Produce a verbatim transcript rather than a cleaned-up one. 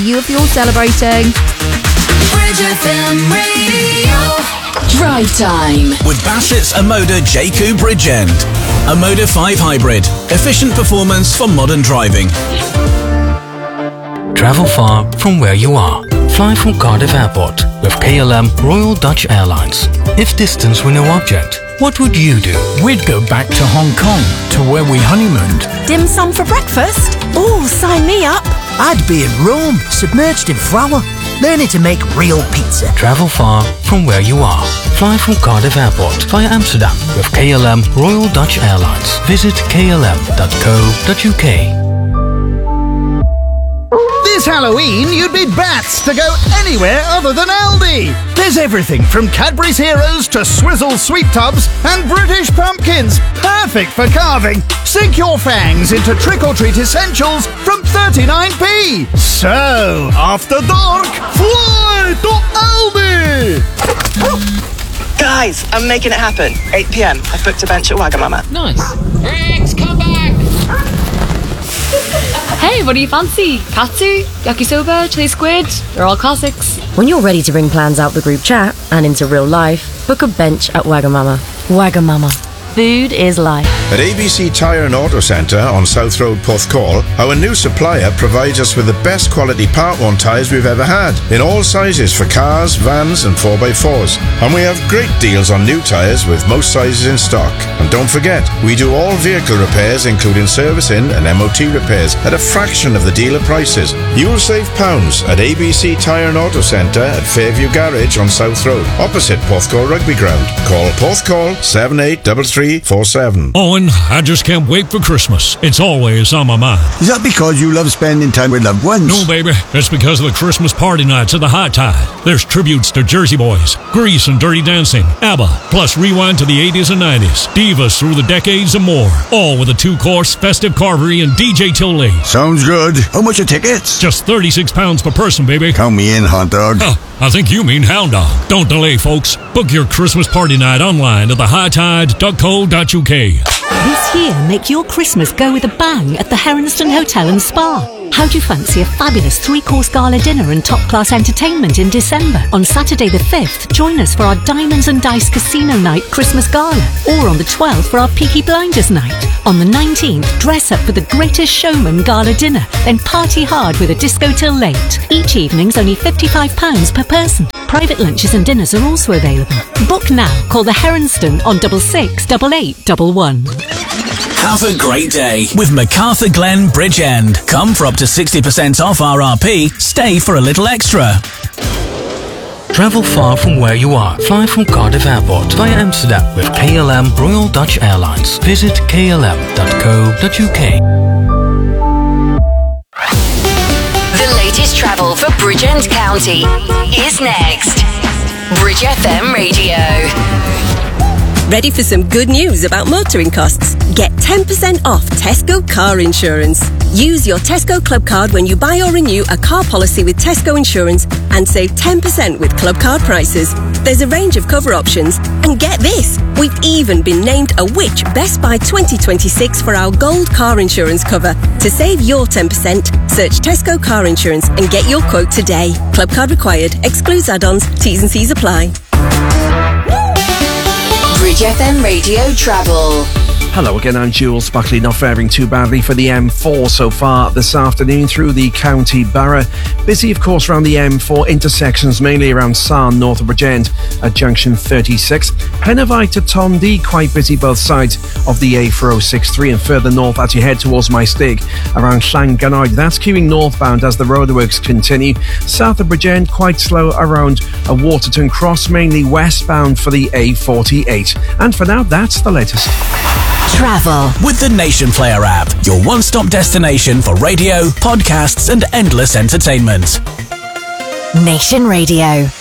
You if you're celebrating. Bridge F M Radio. Drive Time with Bassett's Omoda J Q Bridgend. Omoda five Hybrid. Efficient performance for modern driving. Travel far from where you are. Fly from Cardiff Airport with K L M Royal Dutch Airlines. If distance were no object, what would you do? We'd go back to Hong Kong, to where we honeymooned. Dim sum for breakfast? Oh, sign me up. I'd be in Rome, submerged in flour, learning to make real pizza. Travel far from where you are. Fly from Cardiff Airport via Amsterdam with K L M Royal Dutch Airlines. Visit k l m dot co dot u k. This Halloween, you'd be bats to go anywhere other than Aldi. There's everything from Cadbury's Heroes to Swizzle Sweet Tubs and British pumpkins. Perfect for carving. Sink your fangs into trick-or-treat essentials from thirty-nine p. So, after dark, fly to Aldi! Guys, I'm making it happen. eight p.m. I've booked a bench at Wagamama. Nice. Rex, come back! Hey, what do you fancy? Katsu, yakisoba, chili squid? They're all classics. When you're ready to bring plans out the group chat and into real life, book a bench at Wagamama. Wagamama. Food is life. At A B C Tyre and Auto Centre on South Road, Porthcawl, our new supplier provides us with the best quality part-worn tyres we've ever had, in all sizes for cars, vans and four by fours. And we have great deals on new tyres with most sizes in stock. And don't forget, we do all vehicle repairs including servicing and M O T repairs at a fraction of the dealer prices. You'll save pounds at A B C Tyre and Auto Centre at Fairview Garage on South Road, opposite Porthcawl Rugby Ground. Call Porthcawl seven eight three three four seven. Owen, I just can't wait for Christmas. It's always on my mind. Is that because you love spending time with loved ones? No, baby. It's because of the Christmas party nights at the High Tide. There's tributes to Jersey Boys, Grease and Dirty Dancing, ABBA, plus rewind to the eighties and nineties, divas through the decades and more. All with a two-course festive carvery and D J till late. Sounds good. How much are tickets? Just thirty-six pounds per person, baby. Count me in, hot dog. Oh, I think you mean hound dog. Don't delay, folks. Book your Christmas party night online at the high tide dot co dot u k. This year, make your Christmas go with a bang at the Heronston Hotel and Spa. How do you fancy a fabulous three-course gala dinner and top-class entertainment in December? On Saturday the fifth, join us for our Diamonds and Dice Casino Night Christmas Gala, or on the twelfth for our Peaky Blinders Night. On the nineteenth, dress up for the Greatest Showman Gala dinner, then party hard with a disco till late. Each evening's only fifty-five pounds per person. Private lunches and dinners are also available. Book now. Call the Heronston on double six double eight double one. Have a great day with MacArthur Glen Bridgend. Come for up to sixty percent off R R P. Stay for a little extra. Travel far from where you are. Fly from Cardiff Airport via Amsterdam with K L M Royal Dutch Airlines. Visit k l m dot co dot u k. The latest travel for Bridgend County is next. Bridge F M Radio. Ready for some good news about motoring costs? Get ten percent off Tesco car insurance. Use your Tesco Club card when you buy or renew a car policy with Tesco Insurance and save ten percent with Club card prices. There's a range of cover options. And get this, we've even been named a Which Best Buy twenty twenty-six for our gold car insurance cover. To save your ten percent, search Tesco Car Insurance and get your quote today. Club card required. Excludes add-ons. T's and C's apply. Bridge F M Radio Travel. Hello again, I'm Jules Buckley. Not faring too badly for the M four so far this afternoon through the county borough. Busy, of course, around the M four intersections, mainly around Sarn, north of Bridgend at junction thirty-six. Penavite to Tondee, quite busy both sides of the A four oh six three, and further north as you head towards Maestig around Llangynoed. That's queuing northbound as the roadworks continue. South of Bridgend, quite slow around a Waterton Cross, mainly westbound for the A forty-eight. And for now, that's the latest. Travel with the Nation Player app, your one-stop destination for radio, podcasts and endless entertainment. Nation Radio.